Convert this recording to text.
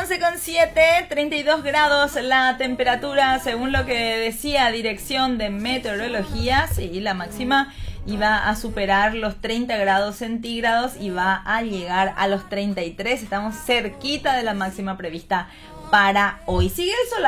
11,7, 32 grados la temperatura, según lo que decía Dirección de Meteorología. Sí, la máxima iba a superar los 30 grados centígrados y va a llegar a los 33. Estamos cerquita de la máxima prevista para hoy. Sigue el sol